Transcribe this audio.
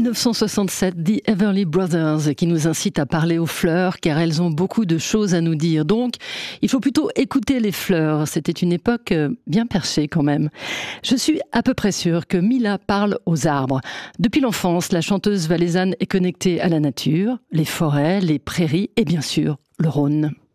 1967, The Everly Brothers, qui nous incite à parler aux fleurs, car elles ont beaucoup de choses à nous dire. Donc, il faut plutôt écouter les fleurs. C'était une époque bien perchée quand même. Je suis à peu près sûre que Mila parle aux arbres. Depuis l'enfance, la chanteuse valaisanne est connectée à la nature, les forêts, les prairies et bien sûr, le Rhône.